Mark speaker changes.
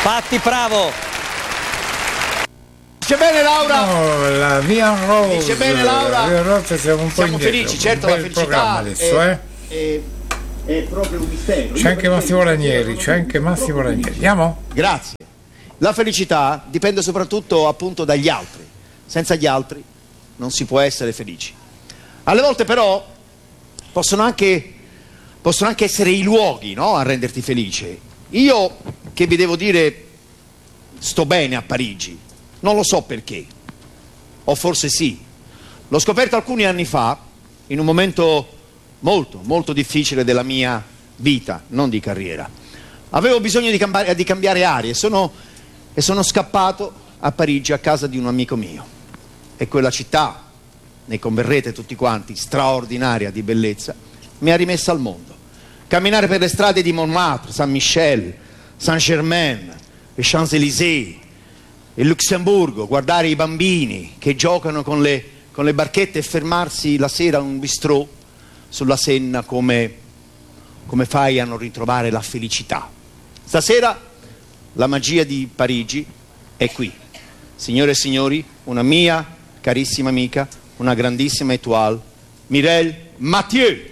Speaker 1: Fatti, bravo.
Speaker 2: Dice bene Laura?
Speaker 3: No, la Via Rose.
Speaker 2: Dice bene Laura?
Speaker 3: Via Rose siamo un po'
Speaker 2: Siamo
Speaker 3: indietro.
Speaker 2: felici, certo,
Speaker 3: un
Speaker 2: la
Speaker 3: bel
Speaker 2: felicità
Speaker 3: programma adesso,
Speaker 2: è proprio un mistero.
Speaker 3: C'è anche Massimo Ranieri, Andiamo?
Speaker 2: Grazie. La felicità dipende soprattutto appunto dagli altri. Senza gli altri non si può essere felici. Alle volte però possono anche essere i luoghi, no? A renderti felice. Io, che vi devo dire, sto bene a Parigi. Non lo so perché. O forse sì. L'ho scoperto alcuni anni fa, in un momento molto, molto difficile della mia vita, non di carriera. Avevo bisogno di cambiare aria e sono scappato a Parigi a casa di un amico mio. E quella città, ne converrete tutti quanti, straordinaria di bellezza, mi ha rimessa al mondo. Camminare per le strade di Montmartre, Saint-Michel, Saint-Germain, le Champs-Élysées, il Lussemburgo, guardare i bambini che giocano con le barchette e fermarsi la sera a un bistrò sulla Senna come fai a non ritrovare la felicità. Stasera la magia di Parigi è qui. Signore e signori, una mia carissima amica, una grandissima étoile, Mireille Mathieu.